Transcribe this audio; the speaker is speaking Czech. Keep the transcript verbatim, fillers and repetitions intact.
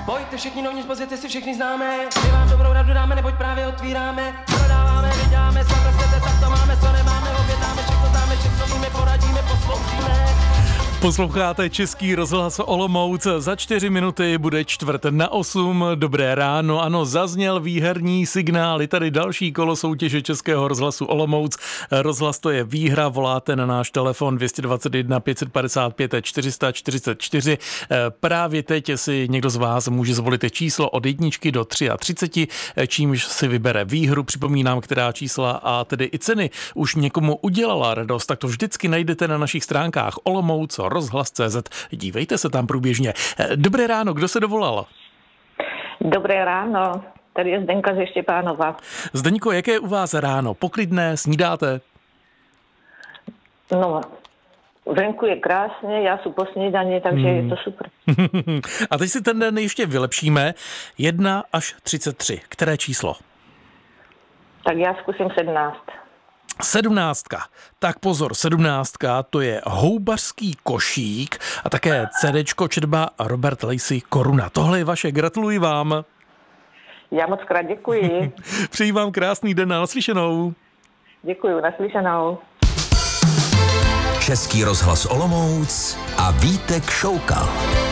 Pojďte všichni dovnitř, pozvěte si všichni známe. My vám dobrou radu dáme, neboť právě otvíráme. Prodáváme, vyděláme, co chcete, tak to máme, co nemáme. Objednáme, všechno známe, všechno víme, poradíme, posloužíme. Posloucháte Český rozhlas Olomouc. Za čtyři minuty bude čtvrt na osm. Dobré ráno. Ano, zazněl výherní signál. Je tady další kolo soutěže Českého rozhlasu Olomouc. Rozhlas to je výhra. Voláte na náš telefon dvě stě dvacet jedna pět set padesát pět čtyři sta čtyřicet čtyři. Právě teď si někdo z vás může zvolit číslo od jedničky do třicet tři, čímž si vybere výhru. Připomínám, která čísla a tedy i ceny už někomu udělala radost. Tak to vždycky najdete na našich stránkách Olomouc rozhlas tečka cé zet. Dívejte se tam průběžně. Dobré ráno, kdo se dovolal? Dobré ráno, tady je Zdenka ze Štěpánova. Zdeňko, jaké je u vás ráno? Poklidné, snídáte? No, venku je krásně, já jsem po snídaní, takže hmm. je to super. A teď si ten den ještě vylepšíme. jedna až třicet tři. Které číslo? Tak já zkusím sedmnáct. Sedmnáctka. Tak pozor, sedmnáctka, to je houbařský košík a také cédéčko četba Robert Lacey Koruna. Tohle je vaše, gratuluji vám. Já moc krát děkuji. Přeji vám krásný den a naslyšenou. Děkuji, naslyšenou. Český rozhlas Olomouc a Vítek Šoukal.